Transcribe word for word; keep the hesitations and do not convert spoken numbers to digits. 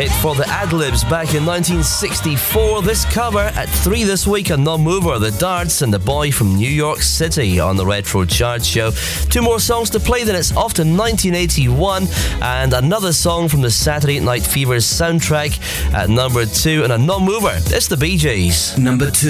hit for the Adlibs back in nineteen sixty-four. This cover at three this week, a non-mover, The Darts and The Boy from New York City on the Retro Chart Show. Two more songs to play, then it's off to nineteen eighty-one and another song from the Saturday Night Fever soundtrack at number two and a non-mover. It's the Bee Gees. Number two.